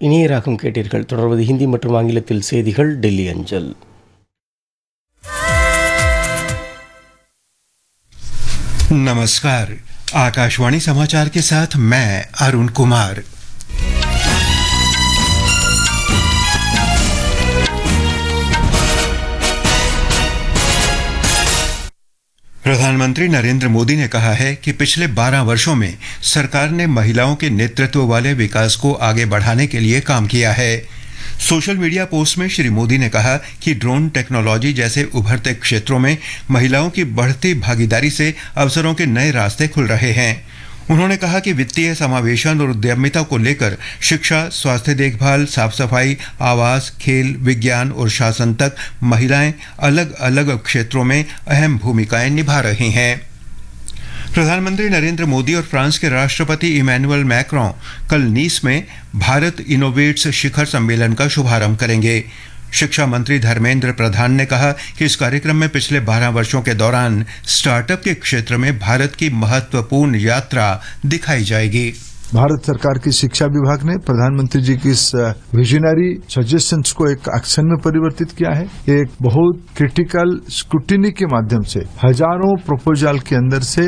இனிய ராகம் கேட்டீர்கள். தொடர்வது ஹிந்தி மற்றும் ஆங்கிலத்தில் செய்திகள் டெல்லி அஞ்சல். नमस्कार, आकाशवाणी समाचार के साथ मैं अरुण कुमार। प्रधानमंत्री नरेंद्र मोदी ने कहा है कि पिछले 12 वर्षों में सरकार ने महिलाओं के नेतृत्व वाले विकास को आगे बढ़ाने के लिए काम किया है। सोशल मीडिया पोस्ट में श्री मोदी ने कहा कि ड्रोन टेक्नोलॉजी जैसे उभरते क्षेत्रों में महिलाओं की बढ़ती भागीदारी से अवसरों के नए रास्ते खुल रहे हैं। उन्होंने कहा कि वित्तीय समावेशन और उद्यमिता को लेकर शिक्षा, स्वास्थ्य देखभाल, साफ सफाई, आवास, खेल, विज्ञान और शासन तक महिलाएं अलग अलग क्षेत्रों में अहम भूमिकाएं निभा रही हैं। प्रधानमंत्री नरेंद्र मोदी और फ्रांस के राष्ट्रपति इमैनुअल मैक्रों कल नीस में भारत इनोवेट्स शिखर सम्मेलन का शुभारंभ करेंगे। शिक्षा मंत्री धर्मेंद्र प्रधान ने कहा कि इस कार्यक्रम में पिछले 12 वर्षों के दौरान स्टार्टअप के क्षेत्र में भारत की महत्वपूर्ण यात्रा दिखाई जाएगी। भारत सरकार की शिक्षा विभाग ने प्रधानमंत्री जी की इस विजनरी सजेशंस को एक एक्शन में परिवर्तित किया है। एक बहुत क्रिटिकल स्क्रूटिनी के माध्यम से हजारों प्रपोजल के अंदर से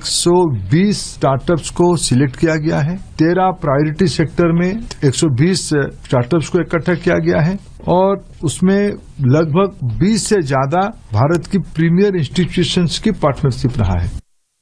120 स्टार्टअप्स को सिलेक्ट किया गया है। 13 प्रायोरिटी सेक्टर में 120 स्टार्टअप्स को इकट्ठा किया गया है और उसमें लगभग 20 से ज्यादा भारत की प्रीमियर इंस्टीट्यूशंस की पार्टनरशिप रहा है।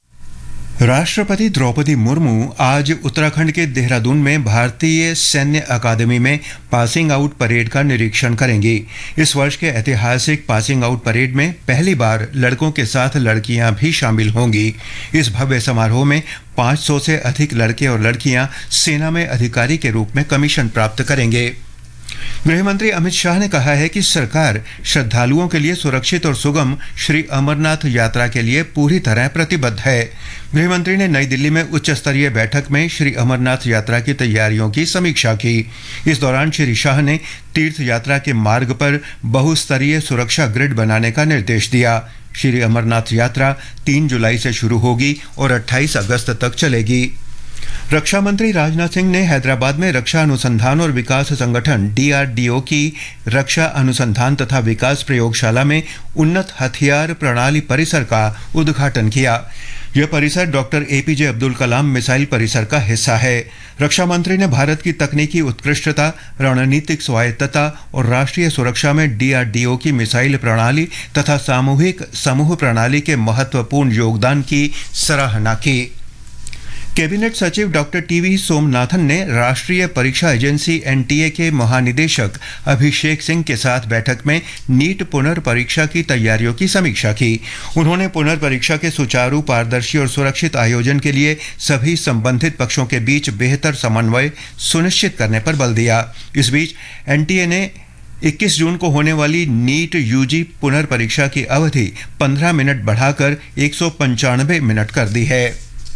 राष्ट्रपति द्रौपदी मुर्मू आज उत्तराखंड के देहरादून में भारतीय सैन्य अकादमी में पासिंग आउट परेड का निरीक्षण करेंगी। इस वर्ष के ऐतिहासिक पासिंग आउट परेड में पहली बार लड़कों के साथ लड़कियां भी शामिल होंगी। इस भव्य समारोह में 500 से अधिक लड़के और लड़कियां सेना में अधिकारी के रूप में कमीशन प्राप्त करेंगे। गृहमंत्री अमित शाह ने कहा है कि सरकार श्रद्धालुओं के लिए सुरक्षित और सुगम श्री अमरनाथ यात्रा के लिए पूरी तरह प्रतिबद्ध है। गृहमंत्री ने नई दिल्ली में उच्च स्तरीय बैठक में श्री अमरनाथ यात्रा की तैयारियों की समीक्षा की। इस दौरान श्री शाह ने तीर्थ यात्रा के मार्ग पर बहुस्तरीय सुरक्षा ग्रिड बनाने का निर्देश दिया। श्री अमरनाथ यात्रा 3 जुलाई से शुरू होगी और 28 अगस्त तक चलेगी। रक्षा मंत्री राजनाथ सिंह ने हैदराबाद में रक्षा अनुसंधान और विकास संगठन DRDO की रक्षा अनुसंधान तथा विकास प्रयोगशाला में उन्नत हथियार प्रणाली परिसर का उद्घाटन किया। यह परिसर doctor APJ Abdul Kalam missile परिसर का हिस्सा है। रक्षा मंत्री ने भारत की तकनीकी उत्कृष्टता, रणनीतिक स्वायत्तता और राष्ट्रीय सुरक्षा में DRDO की मिसाइल प्रणाली तथा सामूहिक समूह प्रणाली के महत्वपूर्ण योगदान की सराहना की। कैबिनेट सचिव डॉक्टर TV सोमनाथन ने राष्ट्रीय परीक्षा एजेंसी NTA के महानिदेशक अभिषेक सिंह के साथ बैठक में नीट पुनर्परीक्षा की तैयारियों की समीक्षा की। उन्होंने पुनर्परीक्षा के सुचारू, पारदर्शी और सुरक्षित आयोजन के लिए सभी संबंधित पक्षों के बीच बेहतर समन्वय सुनिश्चित करने पर बल दिया। इस बीच NTA ने 21 जून को होने वाली नीट UG पुनर्परीक्षा की अवधि 15 मिनट बढ़ाकर 195 मिनट कर दी है।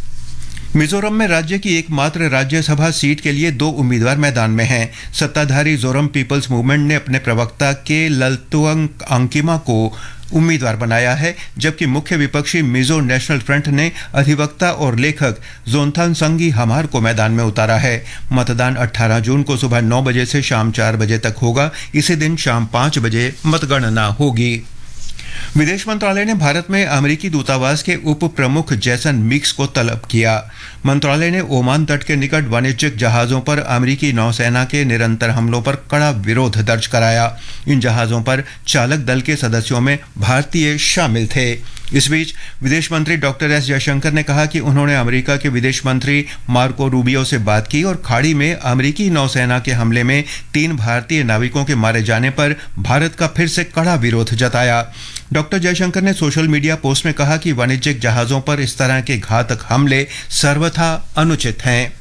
मिजोरम में राज्य की एकमात्र राज्यसभा सीट के लिए 2 उम्मीदवार मैदान में हैं। सत्ताधारी जोरम पीपल्स मूवमेंट ने अपने प्रवक्ता के ललतुअंग अंकिमा को उम्मीदवार बनाया है, जबकि मुख्य विपक्षी मिजो नेशनल फ्रंट ने अधिवक्ता और लेखक जोनथान संगी हमार को मैदान में उतारा है। मतदान 18 जून को सुबह 9 बजे से शाम 4 बजे तक होगा। इसी दिन शाम 5 बजे मतगणना होगी। विदेश मंत्रालय ने भारत में अमेरिकी दूतावास के उप प्रमुख जैसन मिक्स को तलब किया। मंत्रालय ने ओमान तट के निकट वाणिज्यिक जहाजों पर अमेरिकी नौसेना के निरंतर हमलों पर कड़ा विरोध दर्ज कराया। इन जहाजों पर चालक दल के सदस्यों में भारतीय शामिल थे। इस बीच विदेश मंत्री डॉक्टर S जयशंकर ने कहा कि उन्होंने अमेरिका के विदेश मंत्री मार्को रूबियो से बात की और खाड़ी में अमेरिकी नौसेना के हमले में 3 भारतीय नाविकों के मारे जाने पर भारत का फिर से कड़ा विरोध जताया। डॉक्टर जयशंकर ने सोशल मीडिया पोस्ट में कहा कि वाणिज्यिक जहाजों पर इस तरह के घातक हमले सर्वथा अनुचित हैं।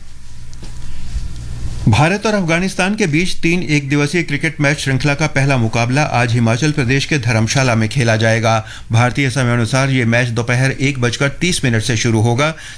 भारत और अफगानिस्तान के बीच 3 एक दिवसीय क्रिकेट मैच श्रृंखला का पहला मुकाबला आज हिमाचल प्रदेश के धर्मशाला में खेला जाएगा। भारतीय समय अनुसार ये मैच दोपहर 1:30 से शुरू होगा।